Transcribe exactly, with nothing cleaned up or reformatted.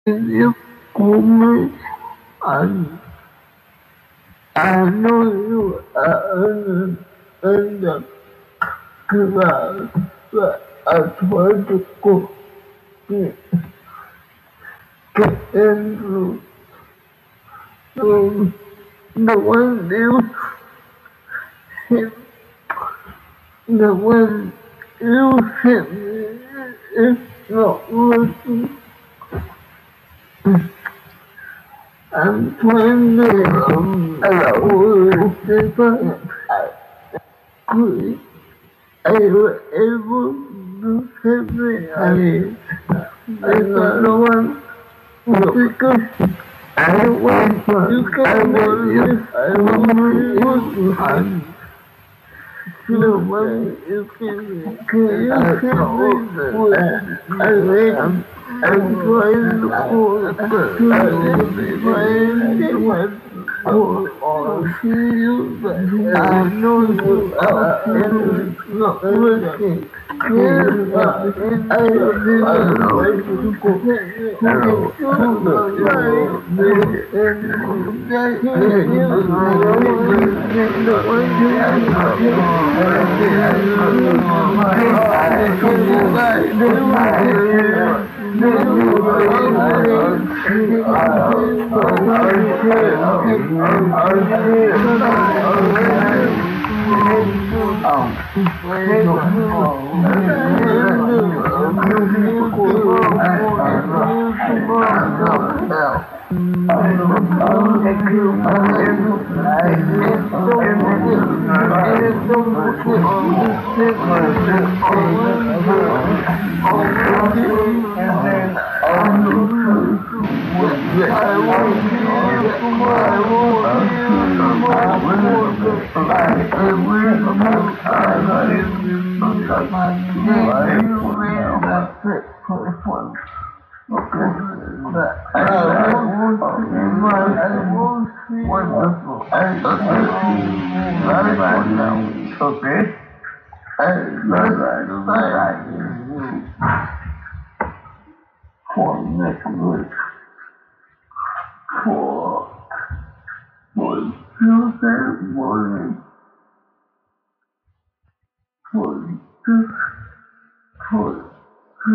you call me, I, I know you are in the class, but I tried to go get, get into so the one you hit, the one you hit me is not working. I'm trying to um, allow people I I was able to hit me. I, I got no one because I want you can I want you I want you to no one you can can you hit me I am I'm trying to pull but I'm trying to or see you but I know you are in not working. Yes, I didn't like to go. Wonderful. Okay. I love that. For next week. For for Tuesday morning.